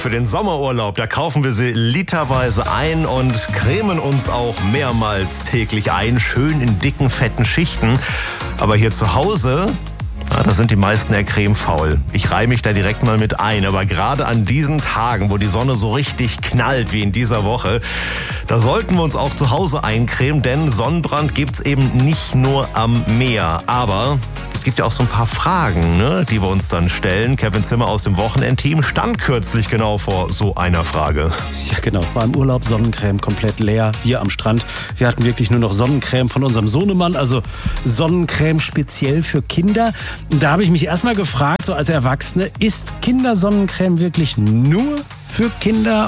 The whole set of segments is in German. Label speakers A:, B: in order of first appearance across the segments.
A: für den Sommerurlaub, da kaufen wir sie literweise ein und cremen uns auch mehrmals täglich ein, schön in dicken, fetten Schichten. Aber hier zu Hause, da sind die meisten eher cremefaul. Ich reihe mich da direkt mal mit ein. Aber gerade an diesen Tagen, wo die Sonne so richtig knallt wie in dieser Woche, da sollten wir uns auch zu Hause eincremen, denn Sonnenbrand gibt's eben nicht nur am Meer. Aber es gibt ja auch so ein paar Fragen, ne, die wir uns dann stellen. Kevin Zimmer aus dem Wochenendteam stand kürzlich genau vor so einer Frage.
B: Ja genau, es war im Urlaub, Sonnencreme komplett leer, hier am Strand. Wir hatten wirklich nur noch Sonnencreme von unserem Sohnemann, also Sonnencreme speziell für Kinder. Da habe ich mich erstmal gefragt, so als Erwachsene, ist Kindersonnencreme wirklich nur für Kinder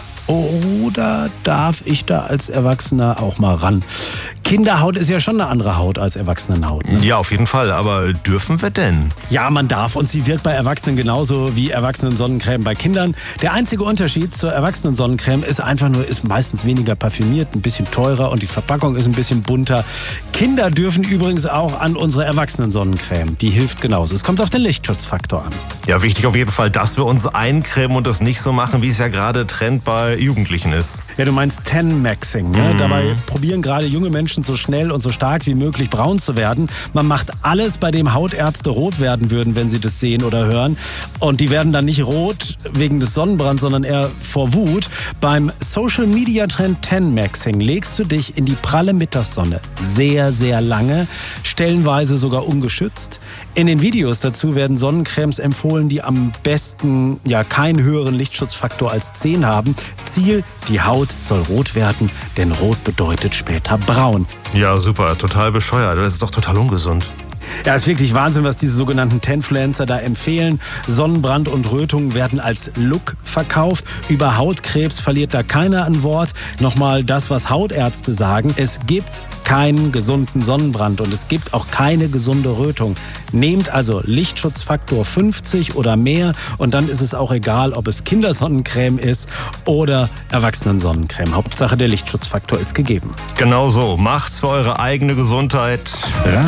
B: oder darf ich da als Erwachsener auch mal ran? Kinderhaut ist ja schon eine andere Haut als Erwachsenenhaut. Ne?
A: Ja, auf jeden Fall. Aber dürfen wir denn?
B: Ja, man darf. Und sie wirkt bei Erwachsenen genauso wie Erwachsenen-Sonnencreme bei Kindern. Der einzige Unterschied zur Erwachsenen-Sonnencreme ist einfach nur, ist meistens weniger parfümiert, ein bisschen teurer und die Verpackung ist ein bisschen bunter. Kinder dürfen übrigens auch an unsere Erwachsenen-Sonnencreme. Die hilft genauso. Es kommt auf den Lichtschutzfaktor an.
A: Ja, wichtig auf jeden Fall, dass wir uns eincremen und das nicht so machen, wie es ja gerade Trend bei Jugendlichen ist.
B: Ja, du meinst Tan-Maxing, ne? Dabei probieren gerade junge Menschen so schnell und so stark wie möglich braun zu werden. Man macht alles, bei dem Hautärzte rot werden würden, wenn sie das sehen oder hören. Und die werden dann nicht rot wegen des Sonnenbrands, sondern eher vor Wut. Beim Social-Media-Trend Tan-Maxing legst du dich in die pralle Mittagssonne sehr, sehr lange, stellenweise sogar ungeschützt. In den Videos dazu werden Sonnencremes empfohlen, die am besten ja keinen höheren Lichtschutzfaktor als 10 haben. Ziel, die Haut soll rot werden, denn rot bedeutet später braun.
A: Ja, super, total bescheuert. Das ist doch total ungesund.
B: Ja, ist wirklich Wahnsinn, was diese sogenannten Tanfluencer da empfehlen. Sonnenbrand und Rötung werden als Look verkauft. Über Hautkrebs verliert da keiner ein Wort. Nochmal das, was Hautärzte sagen. Es gibt keinen gesunden Sonnenbrand und es gibt auch keine gesunde Rötung. Nehmt also Lichtschutzfaktor 50 oder mehr und dann ist es auch egal, ob es Kindersonnencreme ist oder Erwachsenensonnencreme. Hauptsache der Lichtschutzfaktor ist gegeben.
A: Genau so. Macht's für eure eigene Gesundheit.